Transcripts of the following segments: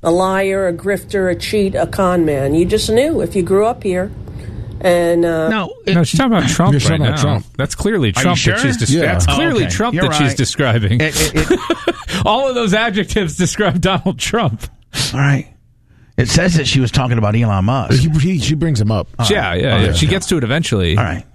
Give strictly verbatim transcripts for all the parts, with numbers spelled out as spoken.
a liar, a grifter, a cheat, a con man. You just knew if you grew up here. And uh, no, it, no, she's talking about Trump right talking now. About Trump. That's clearly Trump sure? that she's describing. Yeah. That's clearly oh, okay. Trump You're that right. she's describing. It, it, it, All of those adjectives describe Donald Trump. All right. It says that she was talking about Elon Musk. He, he, she brings him up. Yeah, right. yeah, Okay. yeah. She gets to it eventually. All right.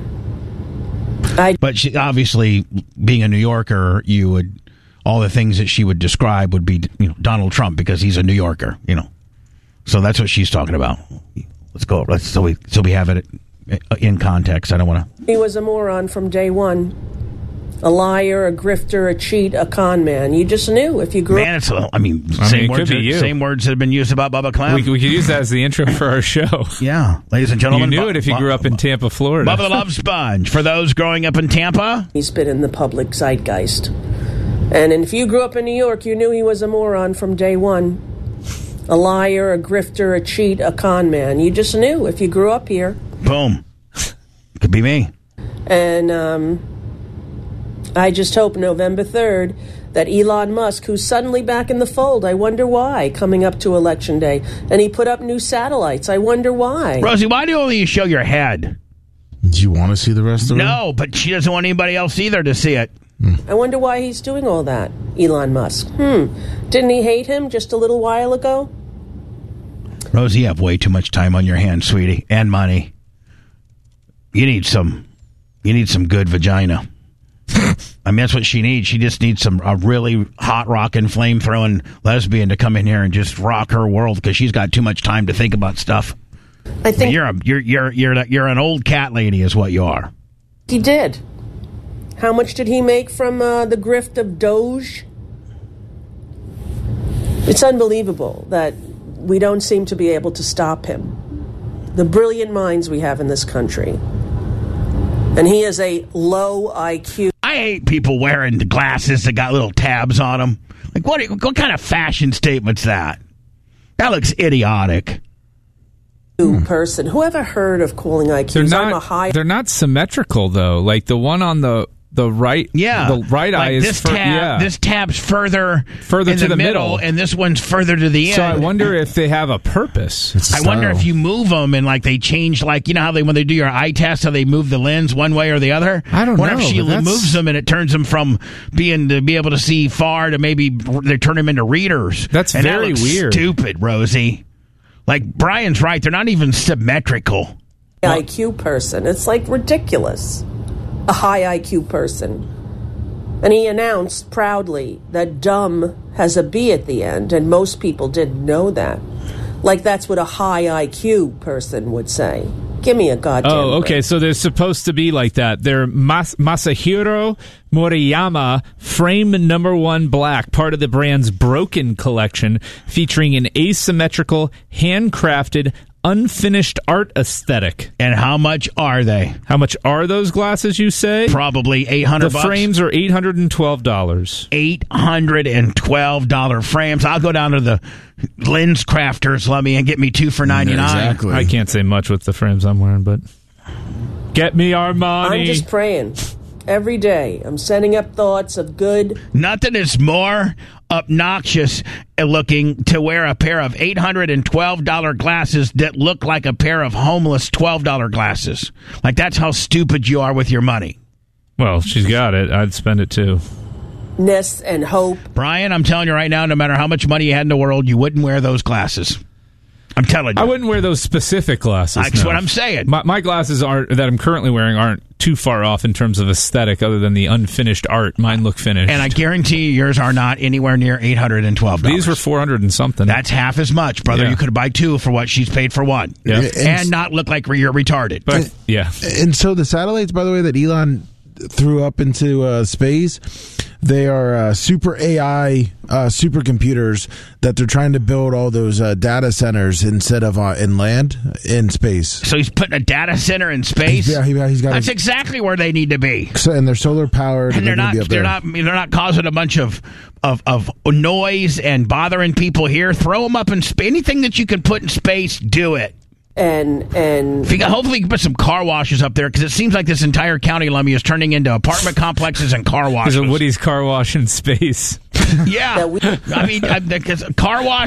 I, but she, obviously, being a New Yorker, you would all the things that she would describe would be, you know, Donald Trump because he's a New Yorker. You know, so that's what she's talking about. Let's go. Let's so we so we have it in context. I don't want to. He was a moron from day one. A liar, a grifter, a cheat, a con man. You just knew if you grew Man, up. it's a, I mean, I same mean, it words. could be you. Same words that have been used about Bubba Clem. We, we could use that as the intro for our show. Yeah, ladies and You gentlemen, knew Bu- it if you Bu- grew up in Tampa, Florida. Bubba the Love Sponge. For those growing up in Tampa, He's been in the public zeitgeist. And if you grew up in New York, you knew he was a moron from day one. A liar, a grifter, a cheat, a con man. You just knew if you grew up here. boom, could be me. And um, I just hope November third that Elon Musk, who's suddenly back in the fold, I wonder why, coming up to Election Day, and he put up new satellites. I wonder why. Rosie, why do only you show your head? Do you want to see the rest of it? No, but she doesn't want anybody else either to see it. I wonder why he's doing all that, Elon Musk. Hmm. Didn't he hate him just a little while ago? Rosie, you have way too much time on your hands, sweetie, and money. You need some. You need some good vagina. I mean, that's what she needs. She just needs some a really hot rockin', flame throwing lesbian to come in here and just rock her world because she's got too much time to think about stuff. I think You're a you're you're you're you're an old cat lady, is what you are. he did. How much did he make from uh, the grift of Doge? It's unbelievable that we don't seem to be able to stop him. The brilliant minds we have in this country. And he is a low I Q. I hate people wearing the glasses that got little tabs on them. Like, what what kind of fashion statement's that? That looks idiotic. person. Whoever heard of calling I Qs? They're I'm a not. high. They're not symmetrical though. Like the one on the the right. Yeah, the right like eye is this fur- tab. yeah. This tab's further Further in to the, the middle, middle. and this one's further to the end. So I wonder if they have a purpose. It's I wonder style. if you move them and like they change, like you know how they when they do your eye test, how they move the lens one way or the other. I don't wonder know, if she but that's- moves them and it turns them from being to be able to see far to maybe they turn them into readers. That's and very that looks weird. Stupid, Rosie. Like Brian's right; they're not even symmetrical. I Q person. It's like ridiculous. A high I Q person. And he announced proudly that dumb has a B at the end, and most people didn't know that. Like that's what a high I Q person would say. Give me a goddamn Oh, okay. break. So they're supposed to be like that. They're Mas- Masahiro Moriyama Frame Number One Black, part of the brand's Broken collection, featuring an asymmetrical, handcrafted, unfinished art aesthetic. And how much are they? How much are those glasses, you say? Probably eight The hundred bucks. frames are eight hundred twelve dollars. eight hundred twelve dollars frames. I'll go down to the lens crafters, let me, and get me two for ninety-nine. Exactly. I can't say much with the frames I'm wearing, but get me Armani. I'm just praying. Every day, I'm sending up thoughts of good. Nothing is more obnoxious looking to wear a pair of eight hundred twelve dollars glasses that look like a pair of homeless twelve dollars glasses. Like, that's how stupid you are with your money. Well, she's got it. I'd spend it too. Ness and hope. Brian, I'm telling you right now, no matter how much money you had in the world, you wouldn't wear those glasses. I'm telling you. I wouldn't wear those specific glasses. That's no. what I'm saying. My, my glasses aren't that I'm currently wearing aren't too far off in terms of aesthetic, other than the unfinished art. Mine look finished. And I guarantee you yours are not anywhere near eight hundred twelve dollars. These were four hundred and something. That's half as much, brother. Yeah. You could buy two for what she's paid for one. Yeah. And- And not look like you're retarded. but yeah, And so the satellites, by the way, that Elon threw up into uh, space, they are uh, super A I uh, supercomputers that they're trying to build all those uh, data centers instead of uh, in land in space. So he's putting a data center in space. Yeah, he, he's got. That's A, exactly where they need to be. so, and they're solar powered, And they're not Be up they're there. not they're not causing a bunch of, of of noise and bothering people here. Throw them up in space. Anything that you can put in space, do it. And and If you can, hopefully you can put some car washes up there, because it seems like this entire county, Lummy, is turning into apartment complexes and car washes. there's a Woody's car wash in space. Yeah, that we- I mean, I, because car wash.